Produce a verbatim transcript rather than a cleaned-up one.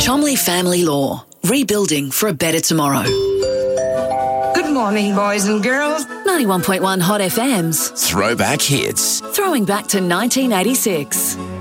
Chomley Family Law. Rebuilding for a better tomorrow. Good morning, boys and girls. ninety-one point one Hot F M's Throwback Hits. throwing back to nineteen eighty-six.